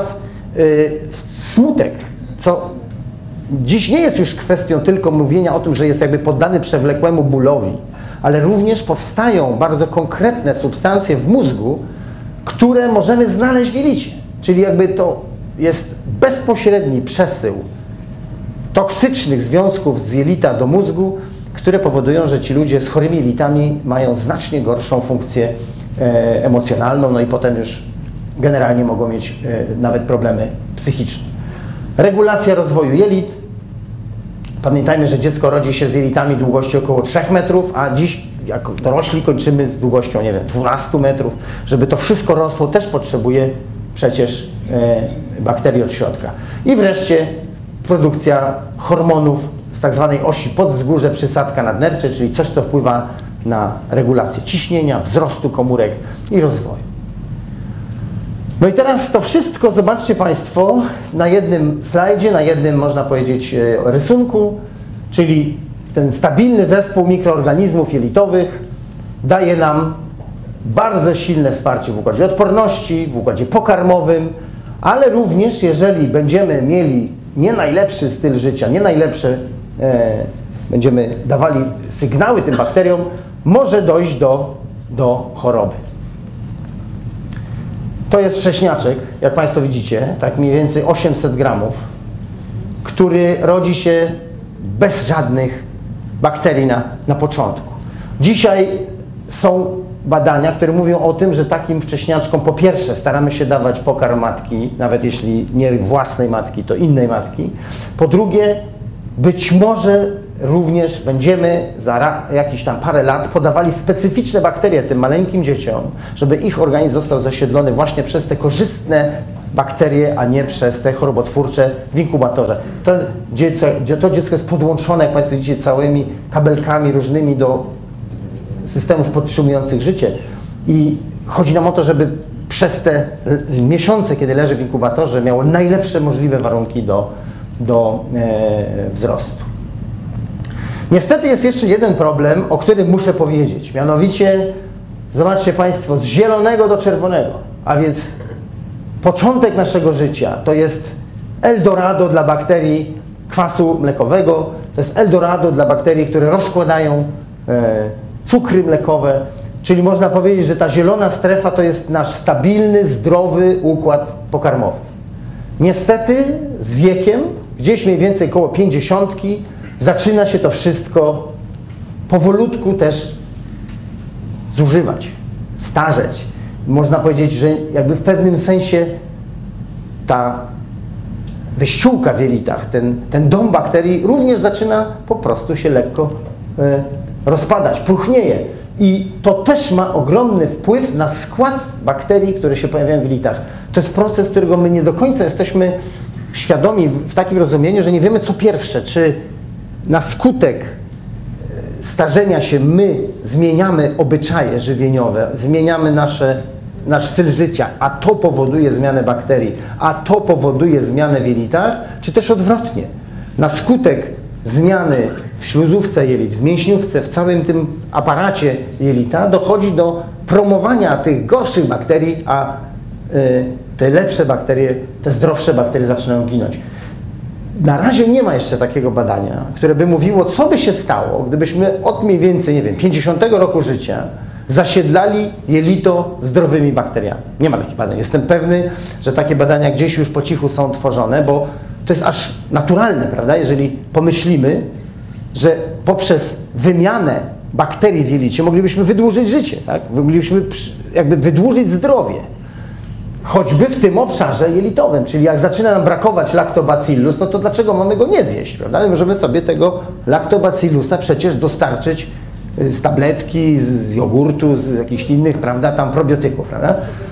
w smutek, co dziś nie jest już kwestią tylko mówienia o tym, że jest jakby poddany przewlekłemu bólowi, ale również powstają bardzo konkretne substancje w mózgu, które możemy znaleźć w jelicie. Czyli jakby to jest bezpośredni przesył toksycznych związków z jelita do mózgu, które powodują, że ci ludzie z chorymi jelitami mają znacznie gorszą funkcję emocjonalną, no i potem już generalnie mogą mieć nawet problemy psychiczne. Regulacja rozwoju jelit. Pamiętajmy, że dziecko rodzi się z jelitami długości około 3 metrów, a dziś jako dorośli kończymy z długością, nie wiem, 12 metrów. Żeby to wszystko rosło, też potrzebuje przecież bakterii od środka. I wreszcie produkcja hormonów z tak zwanej osi podzgórze, przysadka nadnercze, czyli coś, co wpływa na regulację ciśnienia, wzrostu komórek i rozwoju. No i teraz to wszystko, zobaczcie Państwo, na jednym slajdzie, na jednym, można powiedzieć, rysunku, czyli ten stabilny zespół mikroorganizmów jelitowych daje nam bardzo silne wsparcie w układzie odporności, w układzie pokarmowym, ale również jeżeli będziemy mieli nie najlepszy styl życia, nie najlepsze, będziemy dawali sygnały tym bakteriom, może dojść do choroby. To jest wcześniaczek, jak Państwo widzicie, tak mniej więcej 800 gramów, który rodzi się bez żadnych bakterii na początku. Dzisiaj są badania, które mówią o tym, że takim wcześniaczkom po pierwsze staramy się dawać pokarm matki, nawet jeśli nie własnej matki, to innej matki. Po drugie, być może również będziemy za jakieś tam parę lat podawali specyficzne bakterie tym maleńkim dzieciom, żeby ich organizm został zasiedlony właśnie przez te korzystne bakterie, a nie przez te chorobotwórcze w inkubatorze. To dziecko jest podłączone, jak Państwo widzicie, całymi kabelkami różnymi do systemów podtrzymujących życie. I chodzi nam o to, żeby przez te miesiące, kiedy leży w inkubatorze, miało najlepsze możliwe warunki do wzrostu. Niestety jest jeszcze jeden problem, o którym muszę powiedzieć. Mianowicie, zobaczcie Państwo, z zielonego do czerwonego, a więc początek naszego życia to jest Eldorado dla bakterii kwasu mlekowego, to jest Eldorado dla bakterii, które rozkładają cukry mlekowe, czyli można powiedzieć, że ta zielona strefa to jest nasz stabilny, zdrowy układ pokarmowy. Niestety z wiekiem, gdzieś mniej więcej koło 50, zaczyna się to wszystko powolutku też zużywać, starzeć. Można powiedzieć, że jakby w pewnym sensie ta wyściółka w jelitach, ten dom bakterii również zaczyna po prostu się lekko rozpadać, próchnieje. I to też ma ogromny wpływ na skład bakterii, które się pojawiają w jelitach. To jest proces, którego my nie do końca jesteśmy świadomi w takim rozumieniu, że nie wiemy co pierwsze, czy na skutek starzenia się my zmieniamy obyczaje żywieniowe, zmieniamy nasz styl życia, a to powoduje zmianę bakterii, a to powoduje zmianę w jelitach, czy też odwrotnie. Na skutek zmiany w śluzówce jelit, w mięśniówce, w całym tym aparacie jelita dochodzi do promowania tych gorszych bakterii, a te lepsze bakterie, te zdrowsze bakterie zaczynają ginąć. Na razie nie ma jeszcze takiego badania, które by mówiło, co by się stało, gdybyśmy od mniej więcej, nie wiem, 50 roku życia zasiedlali jelito zdrowymi bakteriami. Nie ma takich badań. Jestem pewny, że takie badania gdzieś już po cichu są tworzone, bo to jest aż naturalne, prawda? Jeżeli pomyślimy, że poprzez wymianę bakterii w jelicie moglibyśmy wydłużyć życie, tak? Moglibyśmy jakby wydłużyć zdrowie. Choćby w tym obszarze jelitowym, czyli jak zaczyna nam brakować lactobacillus, no to dlaczego mamy go nie zjeść, prawda? Możemy sobie tego lactobacillusa przecież dostarczyć z tabletki, z jogurtu, z jakichś innych, prawda, tam probiotyków, prawda?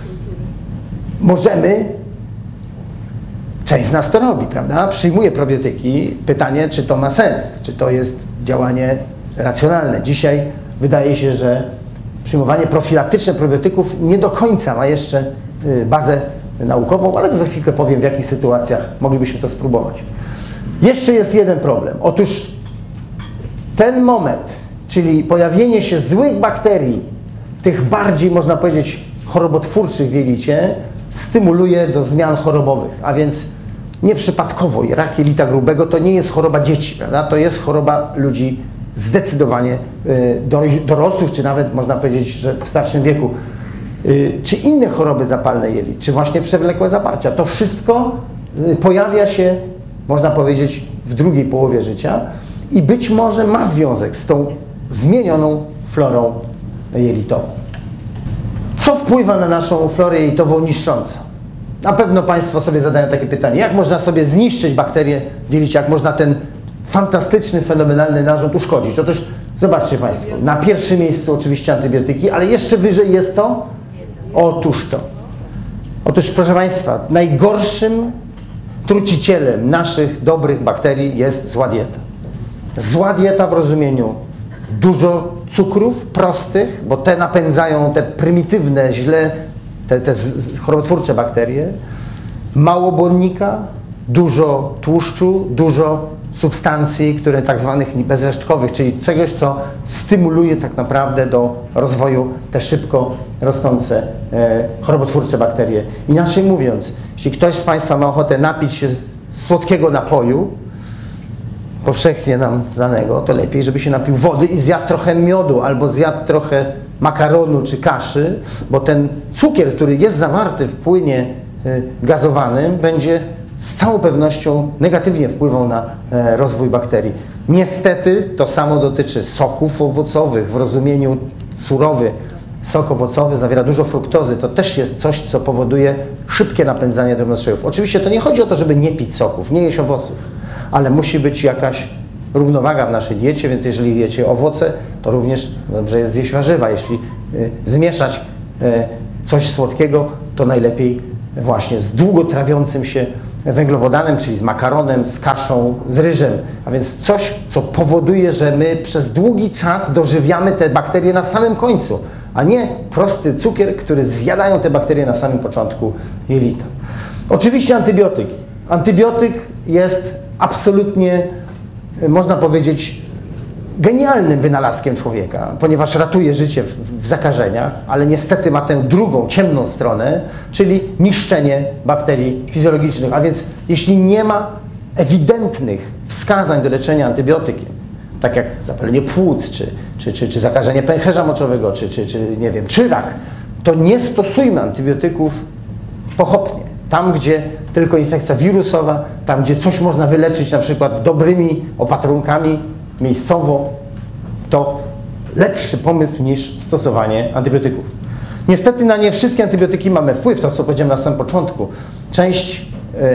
Możemy, część z nas to robi, prawda? Przyjmuje probiotyki. Pytanie, czy to ma sens, czy to jest działanie racjonalne. Dzisiaj wydaje się, że przyjmowanie profilaktyczne probiotyków nie do końca ma jeszcze bazę naukową, ale to za chwilkę powiem, w jakich sytuacjach moglibyśmy to spróbować. Jeszcze jest jeden problem. Otóż ten moment, czyli pojawienie się złych bakterii, tych bardziej, można powiedzieć, chorobotwórczych w jelicie, stymuluje do zmian chorobowych, a więc nieprzypadkowo rak jelita grubego to nie jest choroba dzieci, prawda? To jest choroba ludzi zdecydowanie dorosłych, czy nawet można powiedzieć, że w starszym wieku. Czy inne choroby zapalne jelit, czy właśnie przewlekłe zaparcia. To wszystko pojawia się, można powiedzieć, w drugiej połowie życia i być może ma związek z tą zmienioną florą jelitową. Co wpływa na naszą florę jelitową niszcząco? Na pewno Państwo sobie zadają takie pytanie, jak można sobie zniszczyć bakterię w jelicie, jak można ten fantastyczny, fenomenalny narząd uszkodzić. Otóż zobaczcie Państwo, na pierwszym miejscu oczywiście antybiotyki, ale jeszcze wyżej jest to? Otóż to. Otóż, proszę Państwa, najgorszym trucicielem naszych dobrych bakterii jest zła dieta. Zła dieta w rozumieniu dużo cukrów prostych, bo te napędzają te prymitywne, te chorobotwórcze bakterie, mało błonnika, dużo tłuszczu, dużo substancji, które tak zwanych bezresztkowych, czyli czegoś, co stymuluje tak naprawdę do rozwoju te szybko rosnące chorobotwórcze bakterie. Inaczej mówiąc, jeśli ktoś z Państwa ma ochotę napić się słodkiego napoju, powszechnie nam znanego, to lepiej, żeby się napił wody i zjadł trochę miodu, albo zjadł trochę makaronu czy kaszy, bo ten cukier, który jest zawarty w płynie gazowanym, będzie z całą pewnością negatywnie wpływał na rozwój bakterii. Niestety to samo dotyczy soków owocowych w rozumieniu surowy. sok owocowy zawiera dużo fruktozy. To też jest coś, co powoduje szybkie napędzanie drobnostrzejów. Oczywiście to nie chodzi o to, żeby nie pić soków, nie jeść owoców, ale musi być jakaś równowaga w naszej diecie, więc jeżeli jecie owoce, to również dobrze jest zjeść warzywa. Jeśli zmieszać coś słodkiego, to najlepiej właśnie z długo trawiącym się węglowodanem, czyli z makaronem, z kaszą, z ryżem. A więc coś, co powoduje, że my przez długi czas dożywiamy te bakterie na samym końcu, a nie prosty cukier, który zjadają te bakterie na samym początku jelita. Oczywiście antybiotyki. Antybiotyk jest absolutnie, można powiedzieć, genialnym wynalazkiem człowieka, ponieważ ratuje życie w zakażeniach, ale niestety ma tę drugą, ciemną stronę, czyli niszczenie bakterii fizjologicznych. A więc jeśli nie ma ewidentnych wskazań do leczenia antybiotykiem, tak jak zapalenie płuc, czy zakażenie pęcherza moczowego, czy nie wiem, czy rak, to nie stosujmy antybiotyków pochopnie. Tam, gdzie tylko infekcja wirusowa, tam, gdzie coś można wyleczyć na przykład dobrymi opatrunkami miejscowo, to lepszy pomysł niż stosowanie antybiotyków. Niestety na nie wszystkie antybiotyki mamy wpływ, to co powiedziałem na samym początku. Część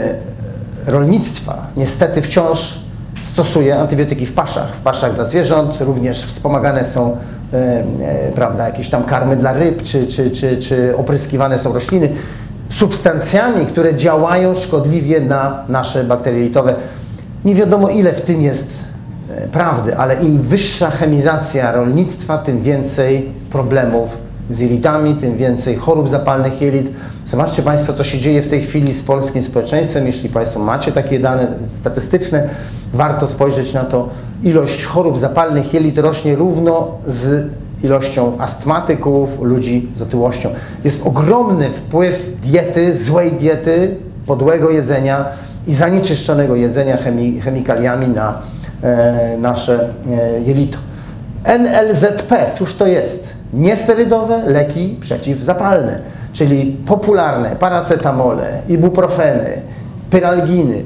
rolnictwa niestety wciąż stosuje antybiotyki w paszach dla zwierząt, również wspomagane są prawda, jakieś tam karmy dla ryb, czy opryskiwane są rośliny substancjami, które działają szkodliwie na nasze bakterie jelitowe. Nie wiadomo ile w tym jest prawdy, ale im wyższa chemizacja rolnictwa, tym więcej problemów z jelitami, tym więcej chorób zapalnych jelit. Zobaczcie Państwo, co się dzieje w tej chwili z polskim społeczeństwem. Jeśli Państwo macie takie dane statystyczne, warto spojrzeć na to. Ilość chorób zapalnych jelit rośnie równo z ilością astmatyków, ludzi z otyłością. Jest ogromny wpływ diety, złej diety, podłego jedzenia i zanieczyszczonego jedzenia chemikaliami na nasze jelito. NLZP, cóż to jest? Niesterydowe leki przeciwzapalne, czyli popularne paracetamole, ibuprofeny, pyralginy.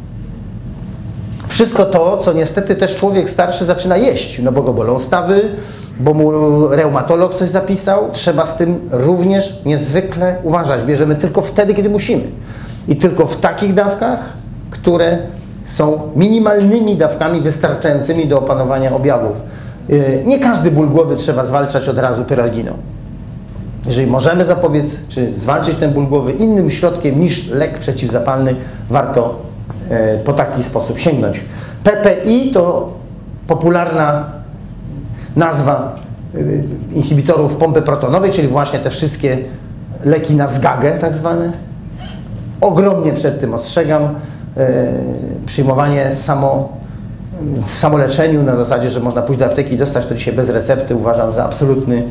Wszystko to, co niestety też człowiek starszy zaczyna jeść, no bo go bolą stawy, bo mu reumatolog coś zapisał. Trzeba z tym również niezwykle uważać. Bierzemy tylko wtedy, kiedy musimy. I tylko w takich dawkach, które są minimalnymi dawkami wystarczającymi do opanowania objawów. Nie każdy ból głowy trzeba zwalczać od razu pyralginą. Jeżeli możemy zapobiec, czy zwalczyć ten ból głowy innym środkiem niż lek przeciwzapalny, warto po taki sposób sięgnąć. PPI to popularna nazwa inhibitorów pompy protonowej, czyli właśnie te wszystkie leki na zgagę tak zwane. Ogromnie przed tym ostrzegam. Przyjmowanie w samoleczeniu na zasadzie, że można pójść do apteki i dostać to dzisiaj bez recepty, uważam za absolutny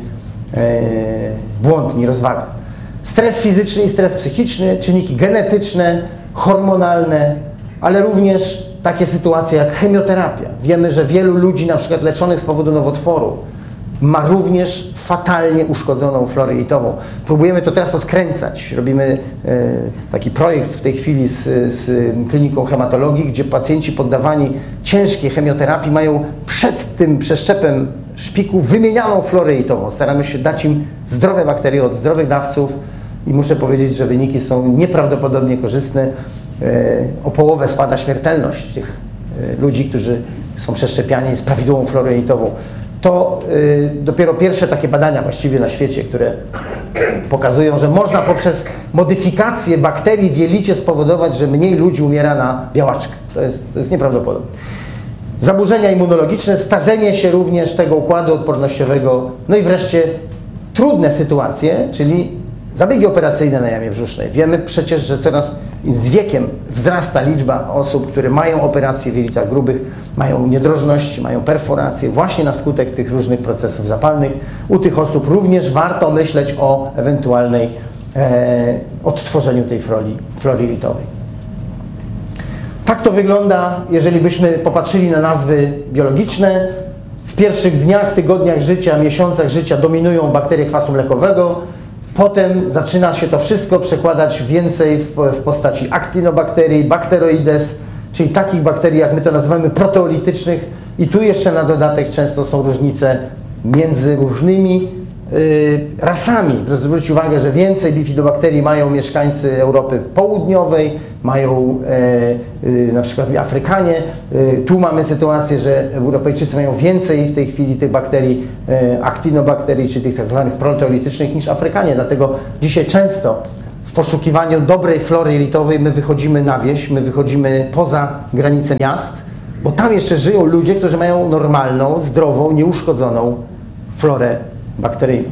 błąd, nierozwagę. Stres fizyczny i stres psychiczny, czynniki genetyczne, hormonalne, ale również takie sytuacje jak chemioterapia. Wiemy, że wielu ludzi na przykład leczonych z powodu nowotworu ma również fatalnie uszkodzoną florę jelitową. Próbujemy to teraz odkręcać. Robimy taki projekt w tej chwili z kliniką hematologii, gdzie pacjenci poddawani ciężkiej chemioterapii mają przed tym przeszczepem szpiku wymienianą florę jelitową. Staramy się dać im zdrowe bakterie od zdrowych dawców i muszę powiedzieć, że wyniki są nieprawdopodobnie korzystne. O połowę spada śmiertelność tych ludzi, którzy są przeszczepiani z prawidłową florą jelitową. To dopiero pierwsze takie badania właściwie na świecie, które pokazują, że można poprzez modyfikację bakterii w jelicie spowodować, że mniej ludzi umiera na białaczkę. To jest nieprawdopodobne. Zaburzenia immunologiczne, starzenie się również tego układu odpornościowego, no i wreszcie trudne sytuacje, czyli zabiegi operacyjne na jamie brzusznej. Wiemy przecież, że coraz z wiekiem wzrasta liczba osób, które mają operacje w jelitach grubych, mają niedrożność, mają perforacje właśnie na skutek tych różnych procesów zapalnych. U tych osób również warto myśleć o ewentualnej odtworzeniu tej flory jelitowej. Tak to wygląda, jeżeli byśmy popatrzyli na nazwy biologiczne. W pierwszych dniach, tygodniach życia, miesiącach życia dominują bakterie kwasu mlekowego. Potem zaczyna się to wszystko przekładać więcej w postaci actinobakterii, bacteroides, czyli takich bakterii, jak my to nazywamy, proteolitycznych. I tu jeszcze na dodatek często są różnice między różnymi rasami. Proszę zwrócić uwagę, że więcej bifidobakterii mają mieszkańcy Europy Południowej, mają na przykład Afrykanie. Tu mamy sytuację, że Europejczycy mają więcej w tej chwili tych bakterii, actinobakterii, czy tych tak zwanych proteolitycznych niż Afrykanie. Dlatego dzisiaj często w poszukiwaniu dobrej flory jelitowej my wychodzimy na wieś, my wychodzimy poza granice miast, bo tam jeszcze żyją ludzie, którzy mają normalną, zdrową, nieuszkodzoną florę bakteryjną.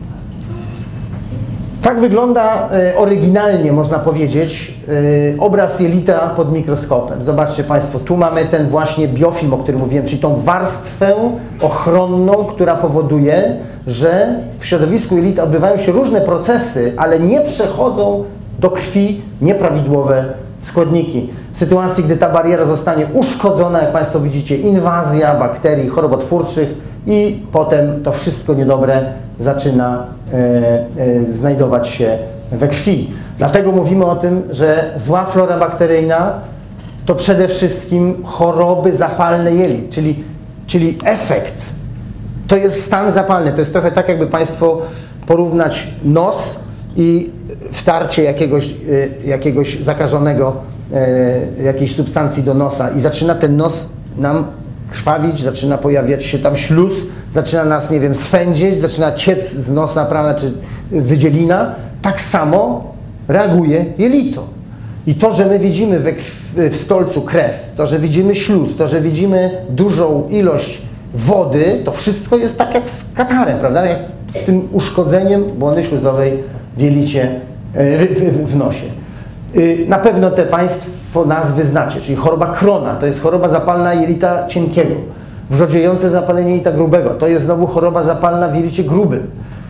Tak wygląda oryginalnie, można powiedzieć, obraz jelita pod mikroskopem. Zobaczcie Państwo, tu mamy ten właśnie biofilm, o którym mówiłem, czyli tą warstwę ochronną, która powoduje, że w środowisku jelita odbywają się różne procesy, ale nie przechodzą do krwi nieprawidłowe składniki. W sytuacji, gdy ta bariera zostanie uszkodzona, jak Państwo widzicie, inwazja bakterii chorobotwórczych i potem to wszystko niedobre zaczyna znajdować się we krwi. Dlatego mówimy o tym, że zła flora bakteryjna to przede wszystkim choroby zapalne jelit, czyli efekt. To jest stan zapalny. To jest trochę tak, jakby Państwo porównać nos i wtarcie jakiegoś zakażonego, jakiejś substancji do nosa i zaczyna ten nos nam krwawić, zaczyna pojawiać się tam śluz, zaczyna nas, nie wiem, swędzić, zaczyna ciec z nosa, prawda, czy wydzielina. Tak samo reaguje jelito. I to, że my widzimy w stolcu krew, to, że widzimy śluz, to, że widzimy dużą ilość wody, to wszystko jest tak jak z katarem, prawda, jak z tym uszkodzeniem błony śluzowej w jelicie, w nosie. Na pewno te Państwo nazwy znacie, czyli choroba Crona, to jest choroba zapalna jelita cienkiego. Wrzodziejące zapalenie jelita grubego, to jest znowu choroba zapalna w jelicie grubym.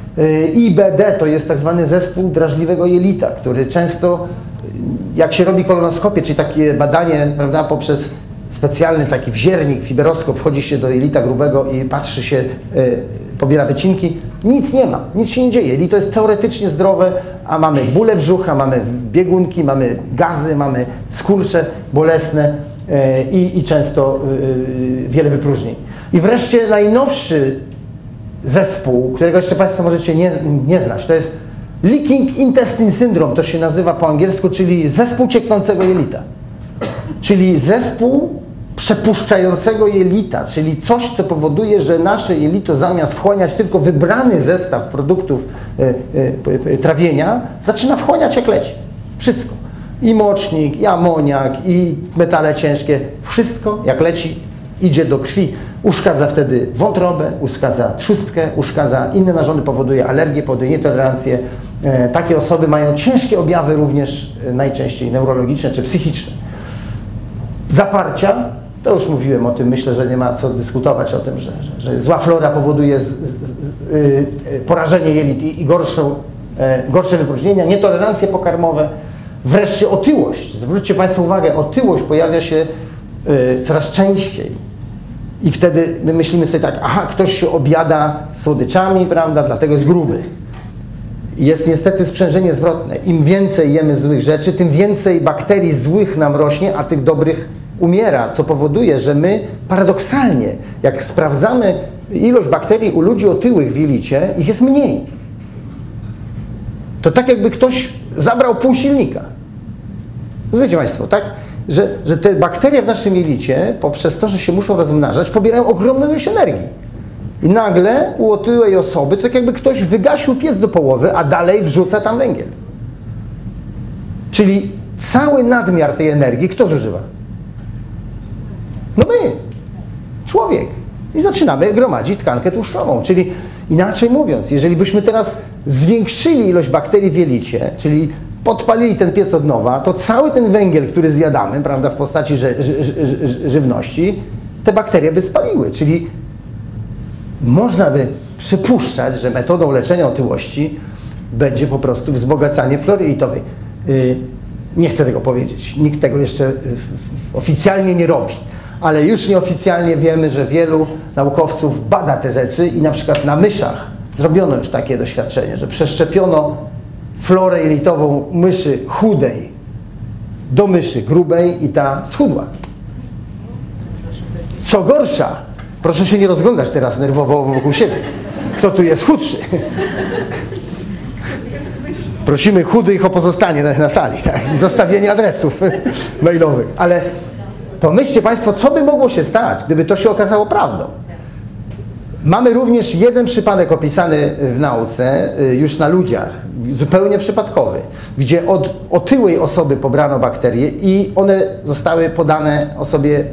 IBD to jest tak zwany zespół drażliwego jelita, który często, jak się robi kolonoskopię, czyli takie badanie, prawda, poprzez specjalny taki wziernik, fiberoskop, wchodzi się do jelita grubego i patrzy się, pobiera wycinki, nic nie ma, nic się nie dzieje. Jelito jest teoretycznie zdrowe, a mamy bóle brzucha, mamy biegunki, mamy gazy, mamy skurcze bolesne i często wiele wypróżnień. I wreszcie najnowszy zespół, którego jeszcze Państwo możecie nie znać, to jest Leaking Intestine Syndrome, to się nazywa po angielsku, czyli zespół cieknącego jelita. Czyli zespół przepuszczającego jelita, czyli coś, co powoduje, że nasze jelito zamiast wchłaniać tylko wybrany zestaw produktów trawienia, zaczyna wchłaniać jak leci. Wszystko. I mocznik, i amoniak, i metale ciężkie. Wszystko jak leci idzie do krwi. Uszkadza wtedy wątrobę, uszkadza trzustkę, uszkadza inne narządy, powoduje alergię, powoduje nietolerancję. Takie osoby mają ciężkie objawy również najczęściej neurologiczne czy psychiczne. Zaparcia, to już mówiłem o tym, myślę, że nie ma co dyskutować o tym, że zła flora powoduje porażenie jelit i gorsze wypróżnienia, nietolerancje pokarmowe, wreszcie otyłość. Zwróćcie Państwo uwagę, otyłość pojawia się coraz częściej i wtedy my myślimy sobie tak, aha, ktoś się objada słodyczami, prawda, dlatego jest gruby. Jest niestety sprzężenie zwrotne. Im więcej jemy złych rzeczy, tym więcej bakterii złych nam rośnie, a tych dobrych umiera, co powoduje, że my paradoksalnie, jak sprawdzamy ilość bakterii u ludzi otyłych w jelicie, ich jest mniej. To tak jakby ktoś zabrał pół silnika. Rozumiecie Państwo, tak? Że te bakterie w naszym jelicie, poprzez to, że się muszą rozmnażać, pobierają ogromną ilość energii. I nagle u otyłej osoby, to tak jakby ktoś wygasił piec do połowy, a dalej wrzuca tam węgiel. Czyli cały nadmiar tej energii kto zużywa? No my, człowiek. I zaczynamy gromadzić tkankę tłuszczową. Czyli inaczej mówiąc, jeżeli byśmy teraz zwiększyli ilość bakterii w jelicie, czyli podpalili ten piec od nowa, to cały ten węgiel, który zjadamy, prawda, w postaci żywności, te bakterie by spaliły. Czyli można by przypuszczać, że metodą leczenia otyłości będzie po prostu wzbogacanie flory jelitowej. Nie chcę tego powiedzieć. Nikt tego jeszcze oficjalnie nie robi. Ale już nieoficjalnie wiemy, że wielu naukowców bada te rzeczy i na przykład na myszach zrobiono już takie doświadczenie, że przeszczepiono florę jelitową myszy chudej do myszy grubej i ta schudła. Co gorsza, proszę się nie rozglądać teraz nerwowo wokół siebie. kto tu jest chudszy. Prosimy chudych o pozostanie na sali, tak? I zostawienie adresów mailowych. Ale pomyślcie Państwo, co by mogło się stać, gdyby to się okazało prawdą. Mamy również jeden przypadek opisany w nauce, już na ludziach, zupełnie przypadkowy, gdzie od otyłej osoby pobrano bakterie i one zostały podane osobie